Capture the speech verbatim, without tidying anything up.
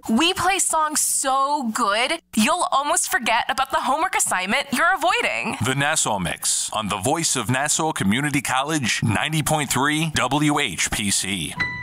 We play songs so good, you'll almost forget about the homework assignment you're avoiding. The Nassau Mix on the Voice of Nassau Community College, ninety point three W H P C.